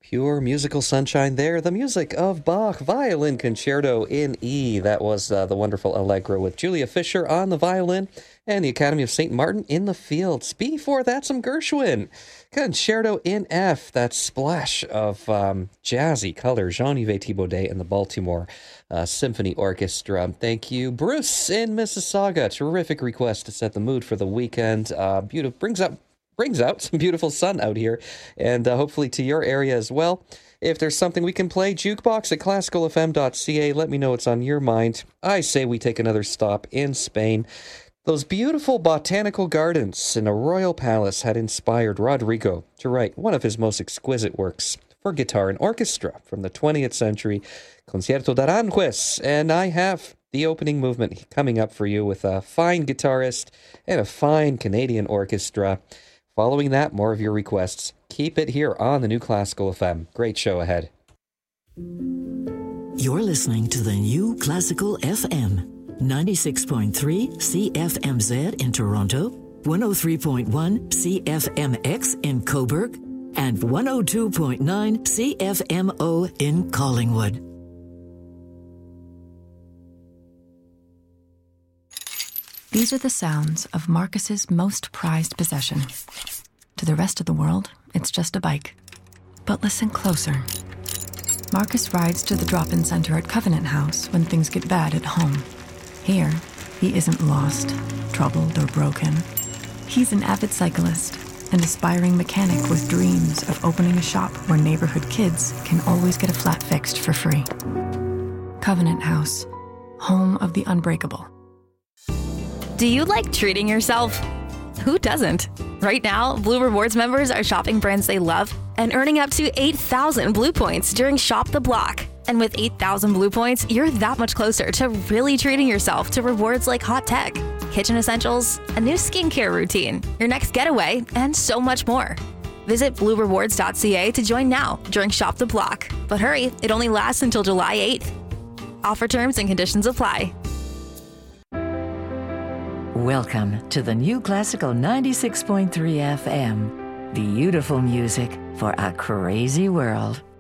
Pure musical sunshine there. The music of Bach, Violin Concerto in E. That was the wonderful Allegro with Julia Fischer on the violin and the Academy of St. Martin in the fields. Before that, some Gershwin. Concerto in F. That splash of jazzy color. Jean-Yves Thibaudet and the Baltimore Symphony Orchestra. Thank you, Bruce in Mississauga. Terrific request to set the mood for the weekend. Beautiful. Brings out some beautiful sun out here, and hopefully to your area as well. If there's something we can play, jukebox at classicalfm.ca. Let me know what's on your mind. I say we take another stop in Spain. Those beautiful botanical gardens in a royal palace had inspired Rodrigo to write one of his most exquisite works for guitar and orchestra from the 20th century, Concierto d'Aranjuez. And I have the opening movement coming up for you with a fine guitarist and a fine Canadian orchestra. Following that, more of your requests. Keep it here on the New Classical FM. Great show ahead. You're listening to the New Classical FM. 96.3 CFMZ in Toronto, 103.1 CFMX in Cobourg, and 102.9 CFMO in Collingwood. These are the sounds of Marcus's most prized possession. To the rest of the world, it's just a bike. But listen closer. Marcus rides to the drop-in center at Covenant House when things get bad at home. Here, he isn't lost, troubled, or broken. He's an avid cyclist, an aspiring mechanic with dreams of opening a shop where neighborhood kids can always get a flat fixed for free. Covenant House, home of the unbreakable. Do you like treating yourself? Who doesn't? Right now, Blue Rewards members are shopping brands they love and earning up to 8,000 Blue Points during Shop the Block. And with 8,000 Blue Points, you're that much closer to really treating yourself to rewards like hot tech, kitchen essentials, a new skincare routine, your next getaway, and so much more. Visit bluerewards.ca to join now during Shop the Block. But hurry, it only lasts until July 8th. Offer terms and conditions apply. Welcome to the New Classical 96.3 FM. Beautiful music for a crazy world.